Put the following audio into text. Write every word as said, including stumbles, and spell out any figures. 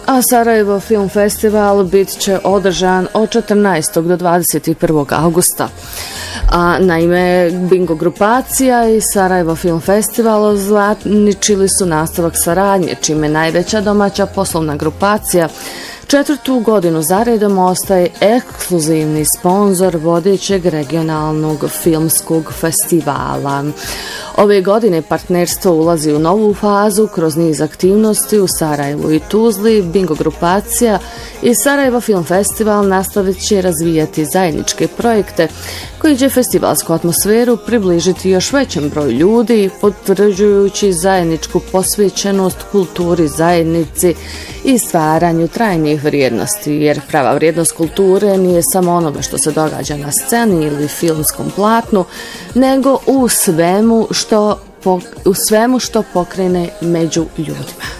A Sarajevo Film Festival bit će održan od četrnaestog do dvadeset prvog augusta. A naime, Bingo grupacija i Sarajevo Film Festival ozvaničili su nastavak saradnje, čime najveća domaća poslovna grupacija četvrtu godinu zaredom ostaje ekskluzivni sponzor vodećeg regionalnog filmskog festivala. Ove godine partnerstvo ulazi u novu fazu kroz niz aktivnosti u Sarajevu i Tuzli. Bingo grupacija i Sarajevo Film Festival nastavit će razvijati zajedničke projekte koji će festivalsku atmosferu približiti još većem broju ljudi, potvrđujući zajedničku posvećenost kulturi zajednici i stvaranju trajnih vrijednosti, jer prava vrijednost kulture nije samo onome što se događa na sceni ili filmskom platnu, nego u svemu što, u svemu što pokrene među ljudima.